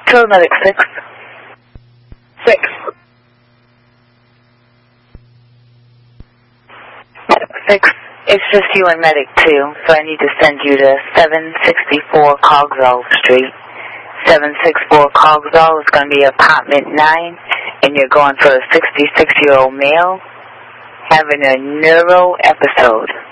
Total medic 6. 6. Medic 6. It's just you and medic 2, so I need to send you to 764 Cogswell Street. 764 Cogswell is going to be apartment 9, and you're going for a 66-year-old male having a neuro episode.